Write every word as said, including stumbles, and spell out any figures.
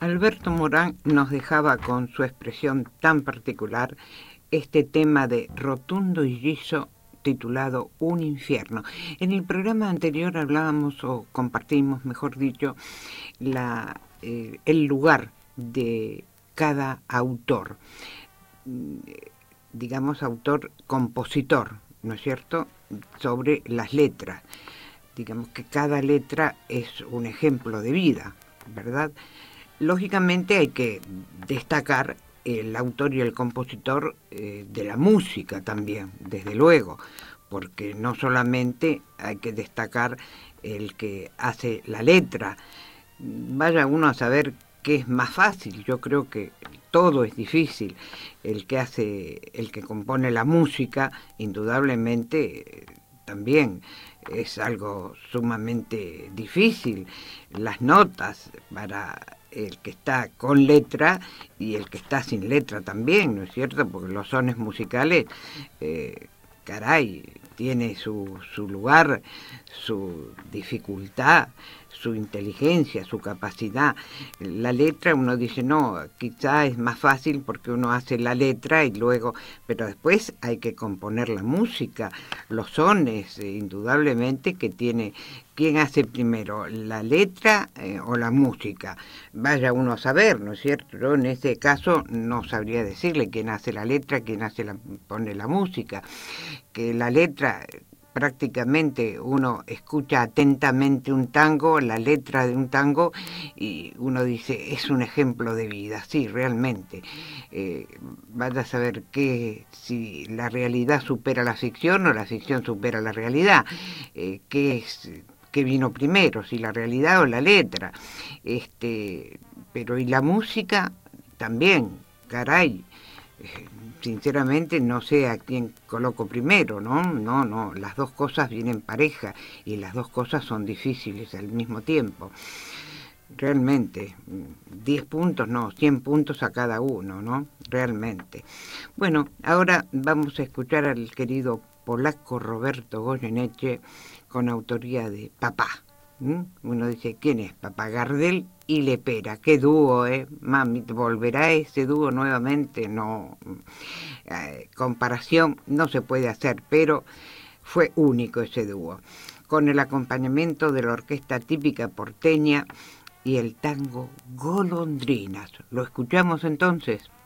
Alberto Morán nos dejaba con su expresión tan particular este tema de Rotundo y Giso titulado Un infierno. En el programa anterior hablábamos o compartimos, mejor dicho, la, eh, el lugar de cada autor, digamos autor-compositor, ¿no es cierto?, sobre las letras. Digamos que cada letra es un ejemplo de vida, ¿verdad? Lógicamente hay que destacar el autor y el compositor eh, de la música también, desde luego, porque no solamente hay que destacar el que hace la letra. Vaya uno a saber qué es más fácil. Yo creo que todo es difícil. El que hace, el que compone la música, indudablemente también es algo sumamente difícil. Las notas para el que está con letra y el que está sin letra también, ¿no es cierto? Porque los sones musicales, eh, caray, tiene su, su lugar, su dificultad, su inteligencia, su capacidad. La letra uno dice, no, quizá es más fácil porque uno hace la letra y luego, pero después hay que componer la música, los sones, eh, indudablemente que tiene, ¿quién hace primero, la letra eh, o la música? Vaya uno a saber, ¿no es cierto? Yo en ese caso no sabría decirle quién hace la letra, quién hace la, pone la música, que la letra prácticamente uno escucha atentamente un tango, la letra de un tango, y uno dice, es un ejemplo de vida, sí, realmente. Eh, vaya a saber que si la realidad supera la ficción o la ficción supera la realidad, eh, qué es, qué vino primero, si la realidad o la letra. Este, pero y la música también, caray. Eh, sinceramente no sé a quién coloco primero, ¿no? No, no, las dos cosas vienen pareja y las dos cosas son difíciles al mismo tiempo. Realmente, diez puntos, no, cien puntos a cada uno, ¿no? Realmente. Bueno, ahora vamos a escuchar al querido polaco Roberto Goyeneche con autoría de Papá. ¿Mm? Uno dice, ¿quién es? Papá Gardel y Lepera. Qué dúo, ¿eh? Mami, ¿volverá ese dúo nuevamente? No. Eh, comparación no se puede hacer, pero fue único ese dúo. Con el acompañamiento de la orquesta típica porteña y el tango Golondrinas. ¿Lo escuchamos entonces?